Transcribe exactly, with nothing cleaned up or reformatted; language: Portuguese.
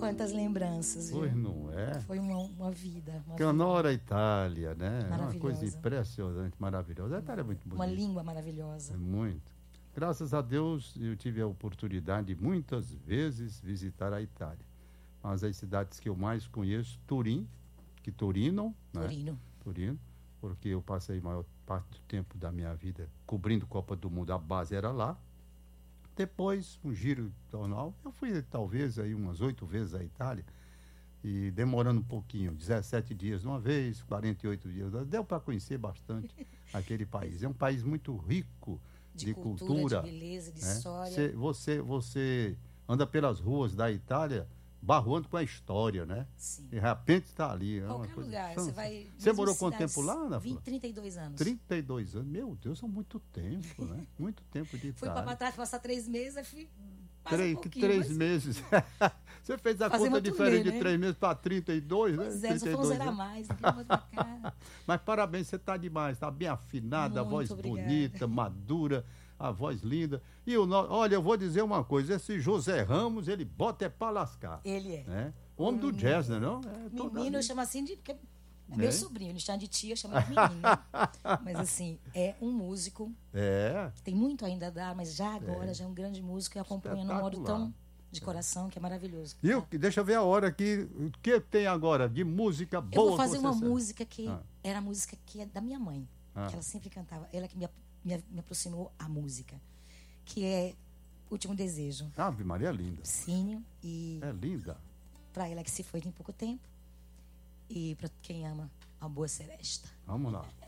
quantas lembranças, viu? Pois não é? Foi uma, uma vida. Uma Canora Itália, né? É uma coisa Maravilhosa. impressionante, maravilhosa. A Itália é muito bonita. Uma língua maravilhosa. É muito. Graças a Deus, eu tive a oportunidade de muitas vezes visitar a Itália. Mas as cidades que eu mais conheço, Turim, que Torino, né? Torino. Torino, porque eu passei a maior parte do tempo da minha vida cobrindo Copa do Mundo, a base era lá. Depois, um giro tonal, eu fui talvez aí umas oito vezes à Itália, e demorando um pouquinho, dezessete dias de uma vez, quarenta e oito dias, deu para conhecer bastante aquele país. É um país muito rico de, de cultura, cultura, de beleza, de né? história. Cê, você, você anda pelas ruas da Itália barroando com a história, né? Sim. E de repente está ali. É Qualquer uma coisa lugar, você vai... Você mesmo morou quanto cidades- tempo lá, Ana vinte, Flor? trinta e dois anos. trinta e dois anos. Meu Deus, é muito tempo, né? Muito tempo de Fui Itália. para passar três meses, aí fui... passa Três, um que pouquinho, três mas- meses. Você fez a Fazer conta uma diferente turnê, de né? três meses para trinta e dois, Pois né? é, só foi um trinta e dois zero a anos. mais. Não quero mais pra cá. Mas parabéns, você está demais, está bem afinada, a Muito voz obrigada. bonita, madura, a voz linda. E o no... olha, eu vou dizer uma coisa, esse José Ramos, ele bota é para lascar. Ele é. Né? O homem do jazz, né? Não? É, toda Menino, eu ali. chamo assim de... Porque é É. meu sobrinho, ele chama de tia, eu chamo de menino. Mas assim, é um músico, É, tem muito ainda a dar, mas já agora já é um grande músico e acompanha num modo Espetacular. tão de coração que é maravilhoso. e o, deixa eu ver a hora aqui, o que tem agora de música Eu boa vou fazer que você uma sabe? música que Ah. era a música que é da minha mãe, Ah. que ela sempre cantava, ela que me, me, me aproximou à música, que é Último Desejo. Ave Maria, é linda. Cínio, e É linda. para ela que se foi tem pouco tempo, e para quem ama, a Boa Celesta. Vamos lá.